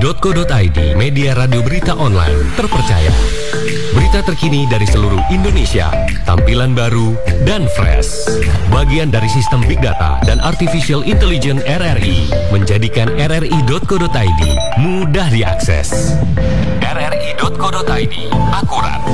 RRI.co.id, media radio berita online terpercaya. Berita terkini dari seluruh Indonesia, tampilan baru dan fresh. Bagian dari sistem Big Data dan Artificial Intelligence RRI, menjadikan RRI.co.id mudah diakses. RRI.co.id, akurat,